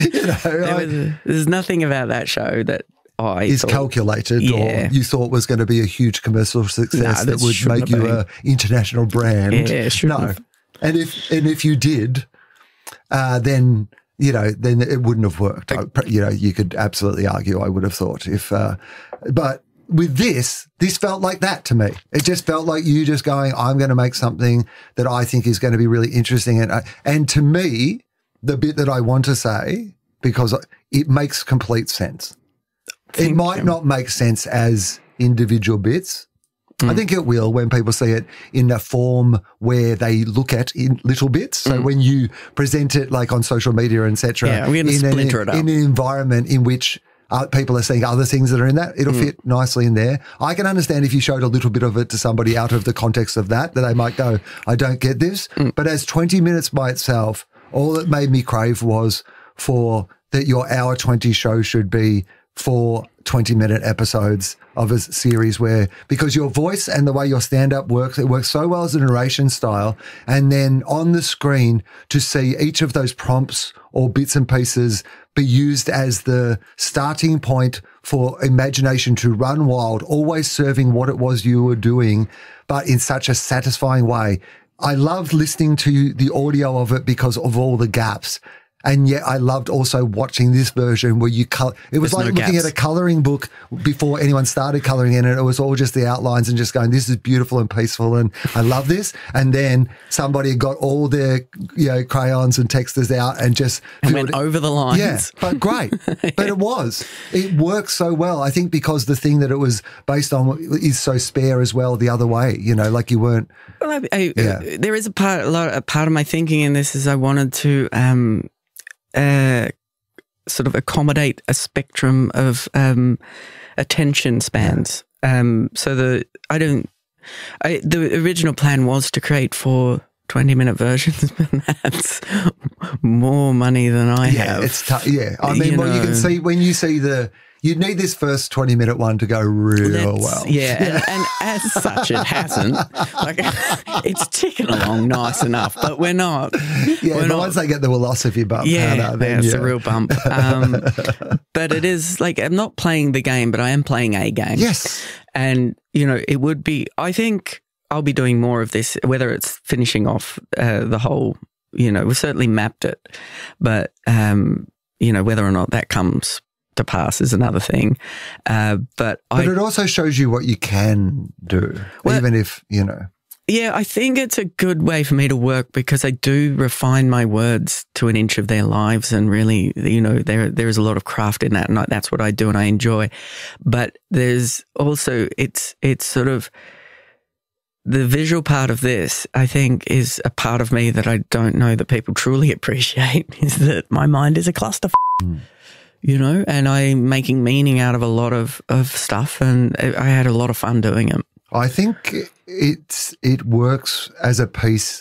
There's nothing about that show that is calculated or you thought was going to be a huge commercial success that would make you an international brand. Yeah, no. And if you did, then it wouldn't have worked. You could absolutely argue, I would have thought, but with this felt like that to me. It just felt like you just going, I'm going to make something that I think is going to be really interesting. And to me, the bit that I want to say, because it makes complete sense. It might not make sense as individual bits. I think it will when people see it in a form where they look at in little bits. So when you present it like on social media, etc., we're going to splinter it up. In an environment in which people are seeing other things that are in that, it'll fit nicely in there. I can understand if you showed a little bit of it to somebody out of the context of that they might go, I don't get this. But as 20 minutes by itself, all it made me crave was for that your hour 20 show should be 4 20-minute episodes of a series where, because your voice and the way your stand-up works, it works so well as a narration style, and then on the screen to see each of those prompts or bits and pieces be used as the starting point for imagination to run wild, always serving what it was you were doing, but in such a satisfying way. I loved listening to the audio of it because of all the gaps. And yet I loved also watching this version where it was like looking at a colouring book before anyone started colouring in it. It was all just the outlines and just going, this is beautiful and peaceful and I love this. And then somebody got all their crayons and textures out and just went over the lines. Yeah, but great. But it works so well. I think because the thing that it was based on is so spare as well the other way, like you weren't. Well, there is a part of my thinking in this is I wanted to sort of accommodate a spectrum of attention spans. So the original plan was to create 4 20-minute versions, but that's more money than I have. It's tough. Yeah, I mean, you can see when you see you need this first 20-minute one to go real well. Yeah, and as such, it hasn't. Like, it's ticking along nice enough, but we're not. Yeah, but once they get the philosophy bump, it's a real bump. But it is like I'm not playing the game, but I am playing a game. Yes, and it would be. I think I'll be doing more of this, whether it's finishing off the whole. We've certainly mapped it, but whether or not that comes to pass is another thing. But it also shows you what you can do, even if, Yeah, I think it's a good way for me to work because I do refine my words to an inch of their lives and really, there is a lot of craft in that and that's what I do and I enjoy. But there's also, it's sort of, the visual part of this, I think, is a part of me that I don't know that people truly appreciate is that my mind is a cluster and I'm making meaning out of a lot of stuff and I had a lot of fun doing it. I think it works as a piece